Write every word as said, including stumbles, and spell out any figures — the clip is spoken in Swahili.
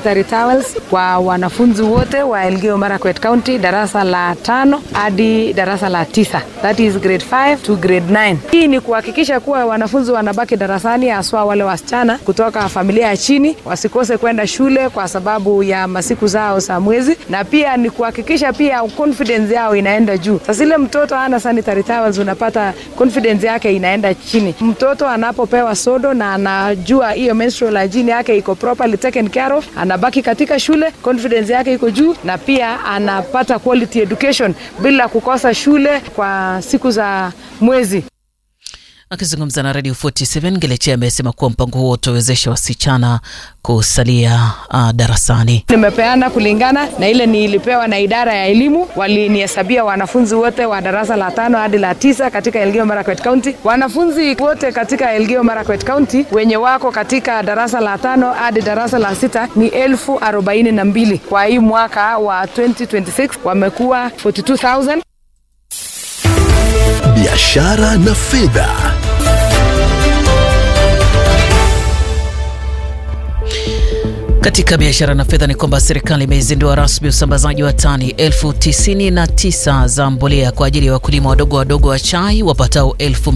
sanitary towels kwa wanafunzi wote wa Elgeyo Marakwet County darasa la tano hadi darasa la tisa. That is grade five to grade nine. Hii ni kuhakikisha kuwa wanafunzi wanabaki darasani, haswa wale wasichana kutoka familia ya chini wasikose kwenda shule kwa sababu ya masiku zao za mwezi, na pia ni kuhakikisha pia confidence yao inaenda juu. Sasa ile mtoto hana sanitary towels, unapata confidence yake inaenda chini. Mtoto anapopewa sodo na anajua hiyo menstrual hygiene yake iko properly taken care of, anabaki katika shule, confidence yake iko juu, na pia anapata quality education bila kukosa shule kwa siku za mwezi. Akizungumza na Radio forty-seven, Geleche amesema kuwa mpango huo utawezesha wasichana kusalia uh, darasani. Nimepeana kulingana na ile nilipewa na idara ya elimu, walinihesabia wanafunzi wote wa darasa la tano hadi la tisa katika Elgeyo Marakwet County. Wanafunzi wote katika Elgeyo Marakwet County wenye wako katika darasa la tano hadi darasa la sita ni elfu arobaini na mbili. Kwa hii mwaka wa twenty twenty-six wamekuwa forty-two thousand. Biashara na fedha. Katika biashara na fedha ni kwamba serikali imezindua rasmi usambazaji wa tani elfu tisini na tisa za mbolea kwa ajili ya wakulima wadogo wadogo wa chai wapatao elfu